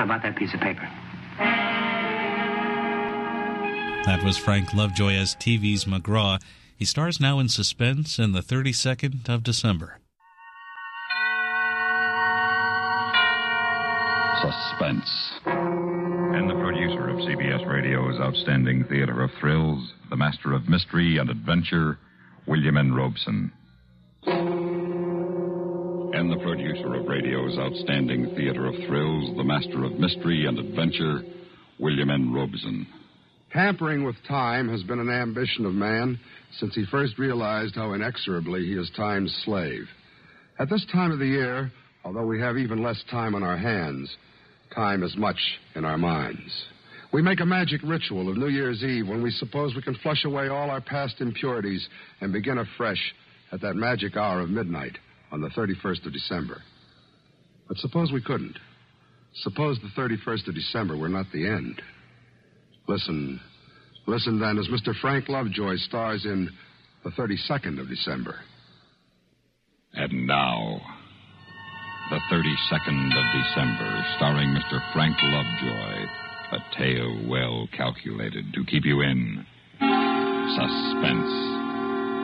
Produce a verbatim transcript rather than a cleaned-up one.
How about that piece of paper? That was Frank Lovejoy as T V's McGraw. He stars now in Suspense in the thirty-second of December. Suspense. And the producer of C B S Radio's outstanding theater of thrills, the master of mystery and adventure, William N. Robeson. And the producer of radio's outstanding theater of thrills, the master of mystery and adventure, William N. Robeson. Tampering with time has been an ambition of man since he first realized how inexorably he is time's slave. At this time of the year, although we have even less time on our hands, time is much in our minds. We make a magic ritual of New Year's Eve when we suppose we can flush away all our past impurities and begin afresh at that magic hour of midnight on the thirty-first of December. But suppose we couldn't. Suppose the thirty-first of December were not the end. Listen, listen then as Mister Frank Lovejoy stars in the thirty-second of December. And now, the thirty-second of December, starring Mister Frank Lovejoy, a tale well calculated to keep you in suspense.